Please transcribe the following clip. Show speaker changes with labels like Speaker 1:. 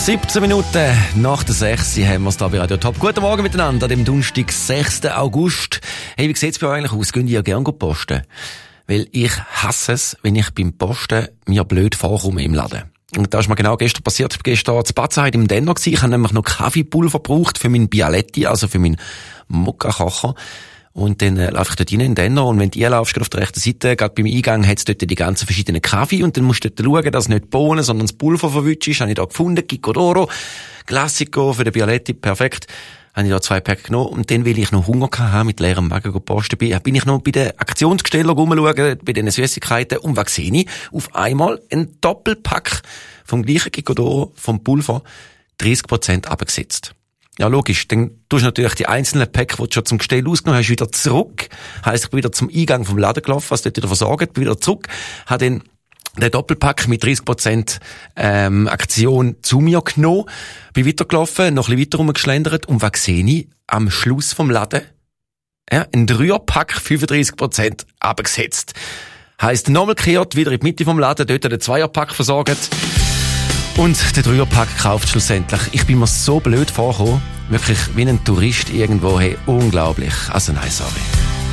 Speaker 1: 17 Minuten nach der 6 haben wir es da bei Radio Top. Guten Morgen miteinander, an dem Donnerstag, 6. August. Hey, wie sieht's bei euch eigentlich aus? Gehen die ja gerne posten? Weil ich hasse es, wenn ich beim Posten mir blöd vorkomme im Laden. Und das ist mir genau gestern passiert. Ich war gestern zu Batzenheit im Denner gewesen. Ich habe nämlich noch Kaffeepulver gebraucht für meinen Bialetti, also für meinen Mokka-Kocher. Und dann laufe ich dort rein in den Denner, und wenn du einlaufst, auf der rechten Seite, gerade beim Eingang, hat es dort die ganzen verschiedenen Kaffee, und dann musst du dort schauen, dass nicht die Bohnen, sondern das Pulver verwünscht ist. Habe ich da gefunden, Chicco d'Oro, Classico für den Bialetti, perfekt. Habe ich da 2 Päckchen genommen, und dann, weil ich noch Hunger hatte, mit leerem Magen posten bin ich noch bei den Aktionsgestellern rumschauen, bei den Süßigkeiten, und was sehe ich? Auf einmal ein Doppelpack vom gleichen Chicco d'Oro, vom Pulver, 30% abgesetzt. Ja, logisch. Dann tust du natürlich die einzelnen Päckchen, die du schon zum Gestell ausgenommen hast, wieder zurück. Heisst, ich bin wieder zum Eingang vom Laden gelaufen, was dort wieder versorgt, bin wieder zurück, habe dann den Doppelpack mit 30% Aktion zu mir genommen, bin weitergelaufen, noch ein bisschen weiter rumgeschlendert, und was sehe ich? Am Schluss vom Laden, ja, ein 3er-Pack 35% abgesetzt. Heisst, nochmal gekehrt, wieder in die Mitte vom Laden, dort den 2er-Pack versorgt. Und den 3er-Pack gekauft schlussendlich. Ich bin mir so blöd vorgekommen. Wirklich wie ein Tourist irgendwo. Hey, unglaublich. Also nein, sorry.